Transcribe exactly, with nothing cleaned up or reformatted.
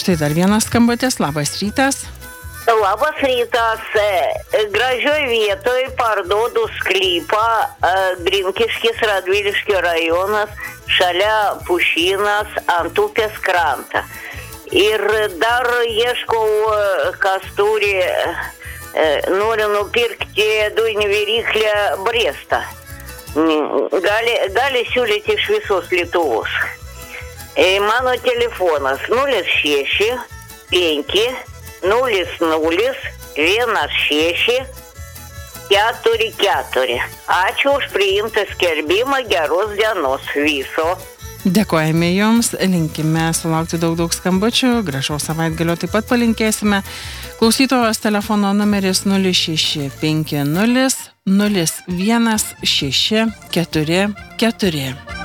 Štai dar vienas skambutis, labas rytas. Labas rytas. Gražioj vietoj parduodu sklypą, Grinkiškis, Radviliškio rajonas, šalia Pušynas, ant upės krantą. Ir dar ieškau, kas turi, noriu nupirkti dujinį viryklę Brestą. Gali, gali siūlyti iš visos Lietuvos. Mano telefonas nulis šeši penki nulis nulis vienas šeši keturi keturi. Ačiū už priimtą skelbimą, geros dienos viso. Dėkojame Jums, linkime sulaukti daug daug skambučių, gražaus savaitgalio taip pat palinkėsime. Klausytojos telefono numeris nulis šeši penki nulis nulis vienas šeši keturi keturi.